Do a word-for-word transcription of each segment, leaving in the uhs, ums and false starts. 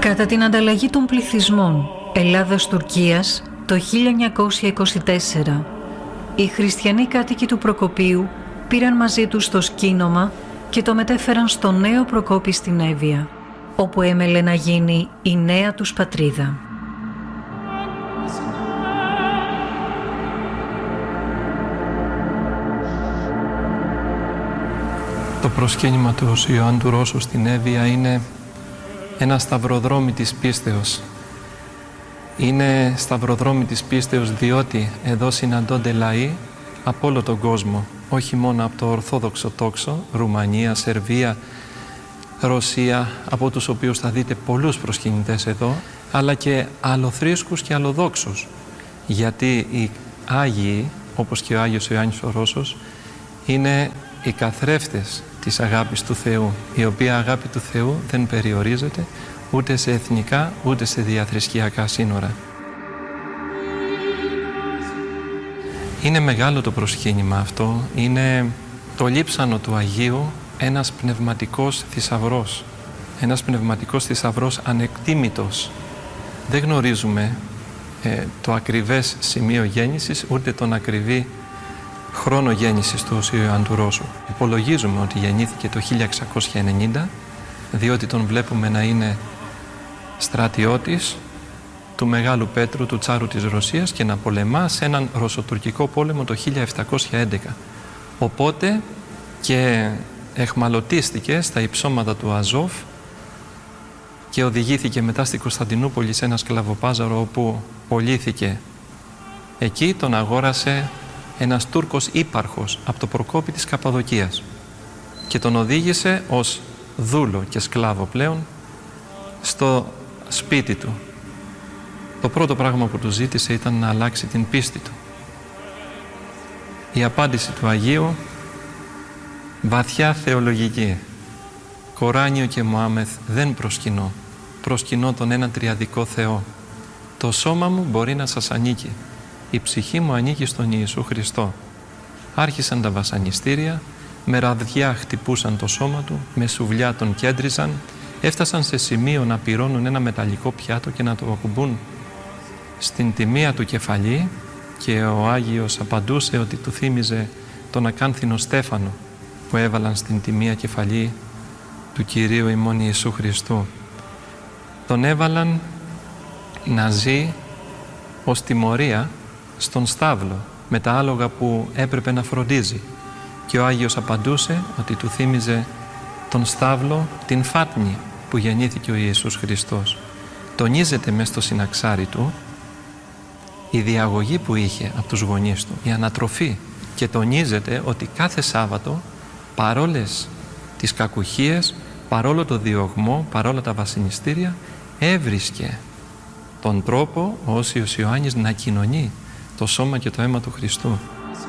Κατά την ανταλλαγή των πληθυσμών Ελλάδας-Τουρκίας το χίλια εννιακόσια είκοσι τέσσερα, οι χριστιανοί κάτοικοι του Προκοπίου πήραν μαζί τους το σκήνομα και το μετέφεραν στο νέο Προκόπη στην Εύβοια, όπου έμελε να γίνει η νέα τους πατρίδα. Το προσκύνημα του Οσίου Ιωάννου του Ρώσου στην Εύβοια είναι ένα σταυροδρόμι της πίστεως. Είναι σταυροδρόμι της πίστεως διότι εδώ συναντώνται λαοί από όλο τον κόσμο, όχι μόνο από το Ορθόδοξο τόξο, Ρουμανία, Σερβία, Ρωσία, από τους οποίους θα δείτε πολλούς προσκυνητές εδώ, αλλά και αλλοθρήσκους και αλλοδόξους. Γιατί οι Άγιοι, όπως και ο Άγιος Ιωάννης ο Ρώσος, είναι οι καθρέφτες της αγάπης του Θεού, η οποία αγάπη του Θεού δεν περιορίζεται ούτε σε εθνικά ούτε σε διαθρησκειακά σύνορα. Είναι μεγάλο το προσκύνημα αυτό, είναι το λείψανο του Αγίου, ένας πνευματικός θησαυρός, ένας πνευματικός θησαυρός ανεκτήμητος. Δεν γνωρίζουμε ε, το ακριβές σημείο γέννησης, ούτε τον ακριβή χρόνο γέννησης του Οσίου Ιωάννου του Ρώσου. Υπολογίζουμε ότι γεννήθηκε το χίλια εξακόσια ενενήντα, διότι τον βλέπουμε να είναι στρατιώτης του Μεγάλου Πέτρου, του Τσάρου της Ρωσίας, και να πολεμά σε έναν Ρωσοτουρκικό πόλεμο το χίλια επτακόσια έντεκα. Οπότε και εχμαλωτίστηκε στα υψώματα του Αζόφ και οδηγήθηκε μετά στην Κωνσταντινούπολη σε ένα σκλαβοπάζαρο, όπου πωλήθηκε. Εκεί τον αγόρασε ένας Τούρκος ύπαρχος από το Προκόπη της Καπαδοκίας και τον οδήγησε ως δούλο και σκλάβο πλέον στο σπίτι του. Το πρώτο πράγμα που του ζήτησε ήταν να αλλάξει την πίστη του. Η απάντηση του Αγίου, βαθιά θεολογική. Κοράνιο και Μωάμεθ δεν προσκυνώ. Προσκυνώ τον έναν τριαδικό Θεό. Το σώμα μου μπορεί να σας ανήκει. Η ψυχή μου ανήκει στον Ιησού Χριστό. Άρχισαν τα βασανιστήρια, με ραδιά χτυπούσαν το σώμα του, με σουβλιά τον κέντριζαν, έφτασαν σε σημείο να πυρώνουν ένα μεταλλικό πιάτο και να το ακουμπούν στην τιμία του κεφαλή, και ο Άγιος απαντούσε ότι του θύμιζε τον ακάνθινο Στέφανο που έβαλαν στην τιμία κεφαλή του Κυρίου ημών Ιησού Χριστού. Τον έβαλαν να ζει ως τιμωρία στον στάβλο με τα άλογα που έπρεπε να φροντίζει, και ο Άγιος απαντούσε ότι του θύμιζε τον στάβλο την φάτνη που γεννήθηκε ο Ιησούς Χριστός. Τονίζεται μες στο συναξάρι του η διαγωγή που είχε από τους γονείς του, η ανατροφή, και τονίζεται ότι κάθε Σάββατο, παρόλες τις κακουχίες, παρόλο το διωγμό, παρόλα τα βασανιστήρια, έβρισκε τον τρόπο ο Όσιος Ιωάννης να κοινωνεί το σώμα και το αίμα του Χριστού.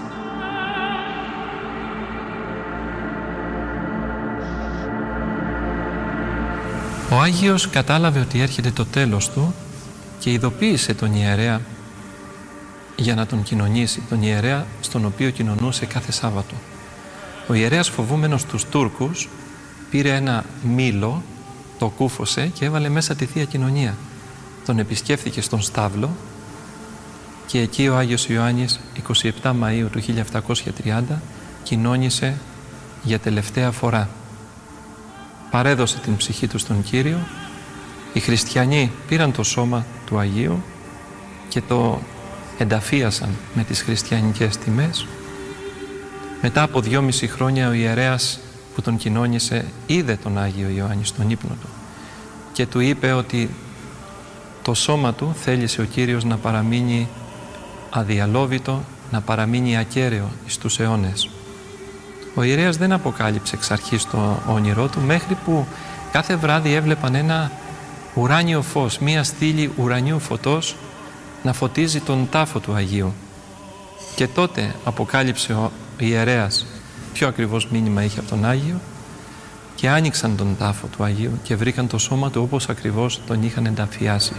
Ο Άγιος κατάλαβε ότι έρχεται το τέλος του και ειδοποίησε τον ιερέα για να τον κοινωνήσει, τον ιερέα στον οποίο κοινωνούσε κάθε Σάββατο. Ο ιερέας, φοβούμενος τους Τούρκους, πήρε ένα μήλο, το κούφωσε και έβαλε μέσα τη Θεία Κοινωνία. Τον επισκέφθηκε στον στάβλο και εκεί ο Άγιος Ιωάννης εικοστή εβδόμη Μαΐου του χίλια επτακόσια τριάντα κοινώνησε για τελευταία φορά. Παρέδωσε την ψυχή του στον Κύριο. Οι χριστιανοί πήραν το σώμα του Αγίου και το ενταφίασαν με τις χριστιανικές τιμές. Μετά από δυόμιση χρόνια ο ιερέας που τον κοινώνησε είδε τον Άγιο Ιωάννη στον ύπνο του και του είπε ότι το σώμα του θέλησε ο Κύριος να παραμείνει αδιαλόβητο, να παραμείνει ακέραιο εις τους αιώνες. Ο ιερέας δεν αποκάλυψε εξ αρχής το όνειρό του, μέχρι που κάθε βράδυ έβλεπαν ένα ουράνιο φως, μία στήλη ουρανιού φωτός να φωτίζει τον τάφο του Αγίου. Και τότε αποκάλυψε ο ιερέας ποιο ακριβώς μήνυμα είχε από τον Άγιο και άνοιξαν τον τάφο του Αγίου και βρήκαν το σώμα του όπως ακριβώς τον είχαν ενταφιάσει.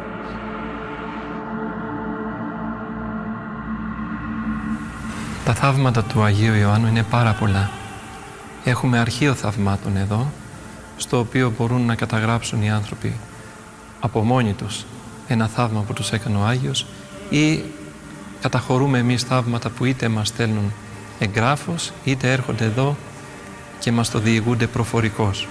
Τα θαύματα του Αγίου Ιωάννου είναι πάρα πολλά. Έχουμε αρχείο θαυμάτων εδώ, στο οποίο μπορούν να καταγράψουν οι άνθρωποι από μόνοι τους ένα θαύμα που τους έκανε ο Άγιος, ή καταχωρούμε εμείς θαύματα που είτε μας στέλνουν εγγράφως, είτε έρχονται εδώ και μας το διηγούνται προφορικώς.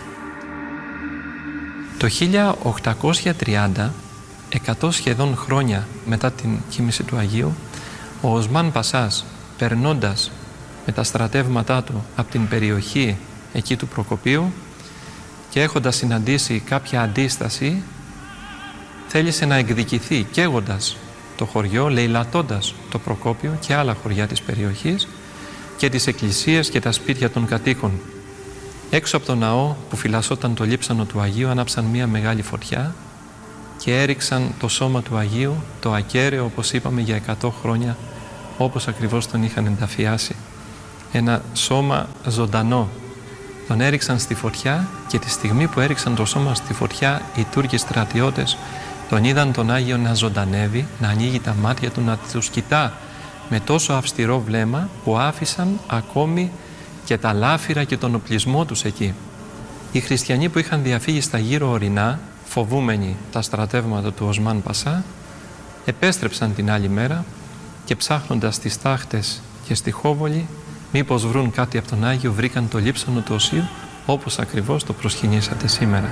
Το χίλια οκτακόσια τριάντα, εκατό σχεδόν χρόνια μετά την κοίμηση του Αγίου, ο Οσμάν Πασάς, περνώντας με τα στρατεύματά του από την περιοχή εκεί του Προκοπίου και έχοντας συναντήσει κάποια αντίσταση, θέλησε να εκδικηθεί καίγοντας το χωριό, λαιλατώντας το Προκόπιο και άλλα χωριά της περιοχής και τις εκκλησίες και τα σπίτια των κατοίκων. Έξω από το ναό που φυλασσόταν το λείψανο του Αγίου άναψαν μία μεγάλη φωτιά και έριξαν το σώμα του Αγίου, το ακέραιο, όπως είπαμε, για εκατό χρόνια, όπως ακριβώς τον είχαν ενταφιάσει. Ένα σώμα ζωντανό. Τον έριξαν στη φωτιά και τη στιγμή που έριξαν το σώμα στη φωτιά, οι Τούρκοι στρατιώτες τον είδαν τον Άγιο να ζωντανεύει, να ανοίγει τα μάτια του, να τους κοιτά με τόσο αυστηρό βλέμμα που άφησαν ακόμη και τα λάφυρα και τον οπλισμό τους εκεί. Οι χριστιανοί που είχαν διαφύγει στα γύρω ορεινά, φοβούμενοι τα στρατεύματα του Οσμάν Πασά, επέστρεψαν την άλλη μέρα και ψάχνοντας στις τάχτες και στη Χόβολη μήπως βρουν κάτι από τον Άγιο, βρήκαν το λείψανο του Οσίου όπως ακριβώς το προσκυνήσατε σήμερα.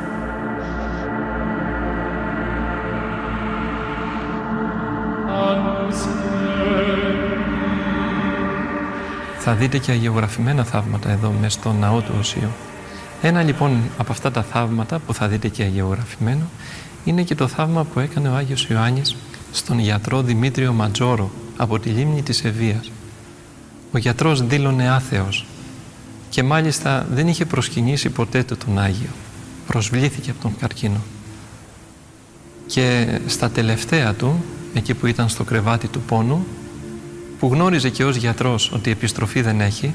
Θα δείτε και αγιογραφημένα θαύματα εδώ μες στο ναό του Οσίου. Ένα λοιπόν από αυτά τα θαύματα που θα δείτε και αγιογραφημένο είναι και το θαύμα που έκανε ο Άγιος Ιωάννης στον γιατρό Δημήτριο Ματζόρο από τη λίμνη της Ευβοίας. Ο γιατρός δήλωνε άθεος και μάλιστα δεν είχε προσκυνήσει ποτέ του τον Άγιο. Προσβλήθηκε από τον καρκίνο. Και στα τελευταία του, εκεί που ήταν στο κρεβάτι του πόνου, που γνώριζε και ως γιατρός ότι επιστροφή δεν έχει,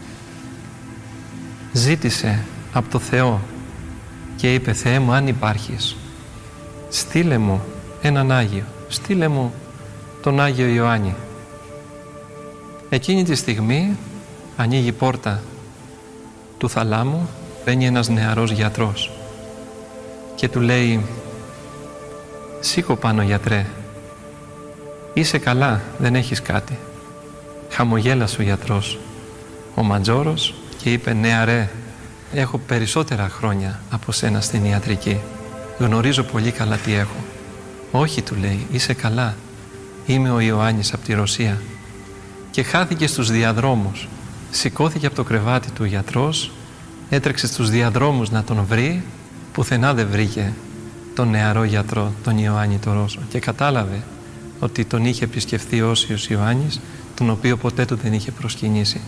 ζήτησε από το Θεό και είπε: Θεέ μου, αν υπάρχεις, στείλε μου έναν Άγιο, στείλε μου τον Άγιο Ιωάννη. Εκείνη τη στιγμή ανοίγει η πόρτα του θαλάμου, μπαίνει ένας νεαρός γιατρός και του λέει: σήκω πάνω, γιατρέ, είσαι καλά, δεν έχεις κάτι. Χαμογέλασε ο γιατρός, ο Ματζόρος, και είπε: νεαρέ, έχω περισσότερα χρόνια από σένα στην ιατρική, γνωρίζω πολύ καλά τι έχω. Όχι, του λέει, είσαι καλά, είμαι ο Ιωάννης από τη Ρωσία. Και χάθηκε στους διαδρόμους. Σηκώθηκε από το κρεβάτι του ο γιατρός, έτρεξε στους διαδρόμους να τον βρει, πουθενά δεν βρήκε τον νεαρό γιατρό, τον Ιωάννη το Ρώσο, και κατάλαβε ότι τον είχε επισκεφθεί ο Όσιος Ιωάννης, τον οποίο ποτέ του δεν είχε προσκυνήσει.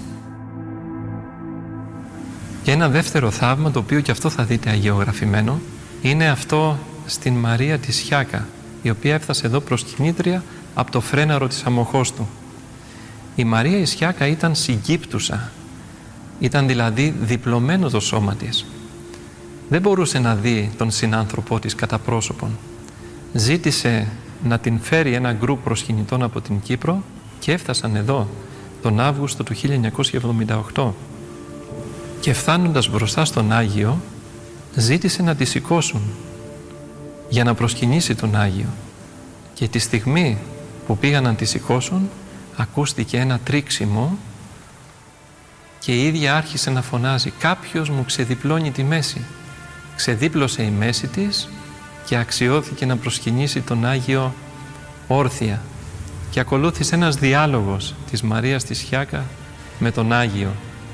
Και ένα δεύτερο θαύμα, το οποίο και αυτό θα δείτε αγιογραφημένο, είναι αυτό στην Μαρία τη Σιάκα, η οποία έφτασε εδώ προσκυνήτρια από το φρέναρο της αμοχώς του. Η Μαρία η Σιάκα ήταν συγκύπτουσα, ήταν δηλαδή διπλωμένο το σώμα της. Δεν μπορούσε να δει τον συνάνθρωπό της κατά πρόσωπον. Ζήτησε να την φέρει ένα γκρουπ προσκυνητών από την Κύπρο και έφτασαν εδώ τον Αύγουστο του χίλια εννιακόσια εβδομήντα οκτώ. Και φτάνοντας μπροστά στον Άγιο, ζήτησε να τη σηκώσουν για να προσκυνήσει τον Άγιο. Και τη στιγμή που πήγαν να τη σηκώσουν, ακούστηκε ένα τρίξιμο και η ίδια άρχισε να φωνάζει: κάποιος μου ξεδιπλώνει τη μέση. Ξεδίπλωσε η μέση της και αξιώθηκε να προσκυνήσει τον Άγιο όρθια. Και ακολούθησε ένας διάλογος της Μαρίας της Σιάκα με τον Άγιο.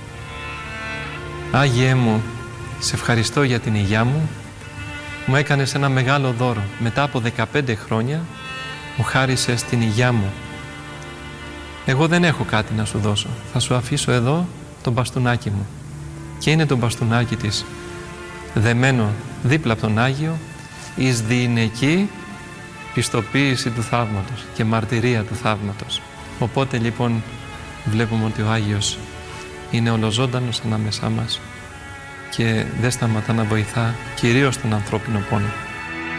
Άγιέ μου, σε ευχαριστώ για την υγειά μου. Μου έκανες ένα μεγάλο δώρο. Μετά από δεκαπέντε χρόνια μου χάρισες την υγειά μου. Εγώ δεν έχω κάτι να σου δώσω. Θα σου αφήσω εδώ το μπαστούνάκι μου. Και είναι το μπαστούνάκι της δεμένο δίπλα από τον Άγιο, εις διηνεκή πιστοποίηση του θαύματος και μαρτυρία του θαύματος. Οπότε λοιπόν βλέπουμε ότι ο Άγιος είναι ολοζώντανος ανάμεσά μας και δεν σταματά να βοηθά κυρίως τον ανθρώπινο πόνο.